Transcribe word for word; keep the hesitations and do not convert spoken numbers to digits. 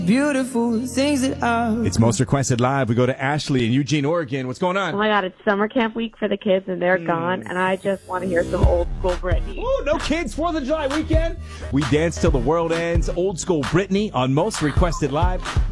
Beautiful things that are. It's Most Requested Live. We go to Ashley in Eugene, Oregon. What's going on? Oh my God, it's summer camp week for the kids and they're mm. gone, and I just want to hear some old school Britney. Oh, no kids, fourth of July weekend. We dance till the world ends. Old school Britney on Most Requested Live.